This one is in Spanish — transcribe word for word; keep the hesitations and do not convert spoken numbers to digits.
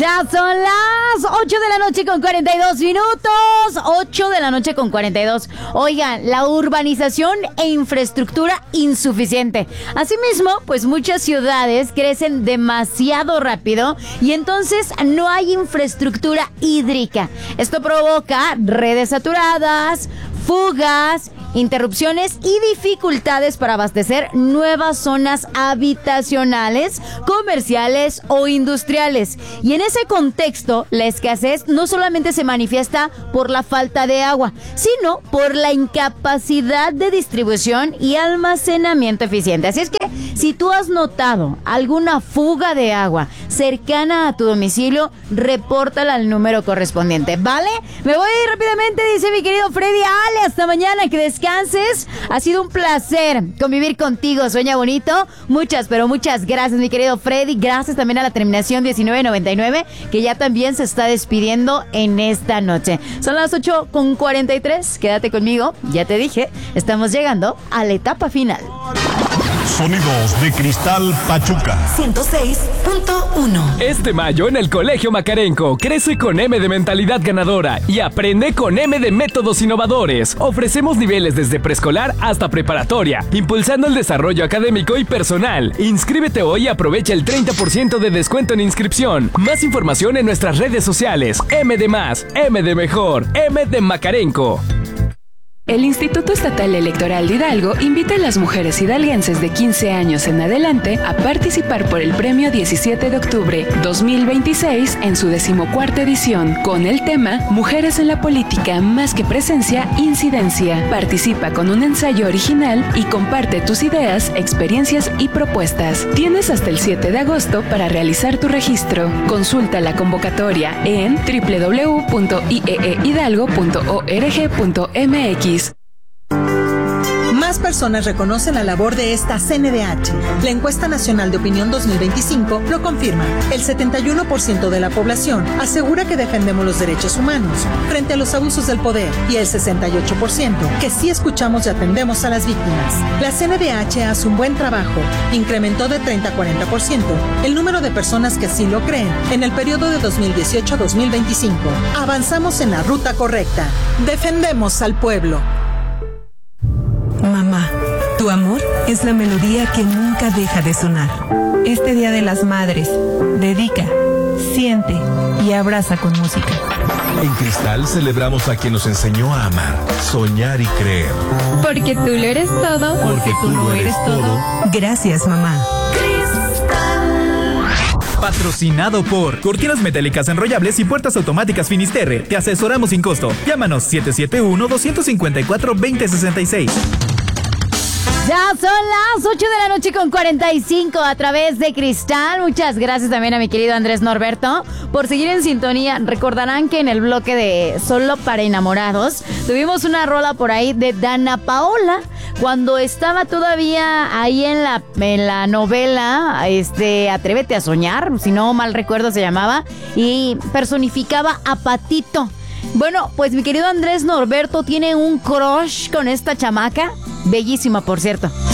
Ya son las ocho de la noche con cuarenta y dos minutos. ocho de la noche con cuarenta y dos. Oigan, la urbanización e infraestructura insuficiente. Asimismo, pues muchas ciudades crecen demasiado rápido y entonces no hay infraestructura hídrica. Esto provoca redes saturadas, fugas, interrupciones y dificultades para abastecer nuevas zonas habitacionales, comerciales o industriales. Y en ese contexto, la escasez no solamente se manifiesta por la falta de agua, sino por la incapacidad de distribución y almacenamiento eficiente. Así es que, si tú has notado alguna fuga de agua cercana a tu domicilio, repórtala al número correspondiente, ¿vale? Me voy rápidamente, dice mi querido Freddy. Ale, hasta mañana, que descanses. Ha sido un placer convivir contigo. Sueña bonito. Muchas, pero muchas gracias, mi querido Freddy. Gracias también a la terminación diecinueve noventa y nueve, que ya también se está despidiendo en esta noche. Son las ocho con cuarenta y tres. Quédate conmigo. Ya te dije, estamos llegando a la etapa final. Sonidos de Cristal Pachuca ciento seis punto uno. Este mayo en el Colegio Macarenco crece con M de mentalidad ganadora y aprende con M de métodos innovadores. Ofrecemos niveles desde preescolar hasta preparatoria, impulsando el desarrollo académico y personal. Inscríbete hoy y aprovecha el treinta por ciento de descuento en inscripción. Más información en nuestras redes sociales. M de más, M de mejor, M de Macarenco. El Instituto Estatal Electoral de Hidalgo invita a las mujeres hidalguenses de quince años en adelante a participar por el Premio diecisiete de octubre dos mil veintiséis en su decimocuarta edición, con el tema Mujeres en la Política, más que presencia, incidencia. Participa con un ensayo original y comparte tus ideas, experiencias y propuestas. Tienes hasta el siete de agosto para realizar tu registro. Consulta la convocatoria en doble u doble u doble u punto i e e hidalgo punto org punto m x. Más personas reconocen la labor de esta C N D H. La encuesta nacional de opinión dos mil veinticinco lo confirma. El setenta y uno por ciento de la población asegura que defendemos los derechos humanos frente a los abusos del poder y el sesenta y ocho por ciento que sí escuchamos y atendemos a las víctimas. La C N D H hace un buen trabajo. Incrementó de treinta a cuarenta por ciento el número de personas que así lo creen en el periodo de dos mil dieciocho a dos mil veinticinco. Avanzamos en la ruta correcta. Defendemos al pueblo. Mamá, tu amor es la melodía que nunca deja de sonar. Este Día de las Madres, dedica, siente y abraza con música. En Cristal celebramos a quien nos enseñó a amar, soñar y creer. Porque tú lo eres todo. Porque tú lo eres todo. Gracias, mamá. Patrocinado por Cortinas Metálicas Enrollables y Puertas Automáticas Finisterre. Te asesoramos sin costo. Llámanos siete siete uno, dos cinco cuatro, dos cero seis seis. Ya son las ocho de la noche con cuarenta y cinco a través de Cristal. Muchas gracias también a mi querido Andrés Norberto por seguir en sintonía. Recordarán que en el bloque de Solo para Enamorados tuvimos una rola por ahí de Dana Paola, cuando estaba todavía ahí en la, en la novela este, Atrévete a Soñar, si no mal recuerdo se llamaba, y personificaba a Patito. Bueno, pues mi querido Andrés Norberto tiene un crush con esta chamaca, bellísima por cierto.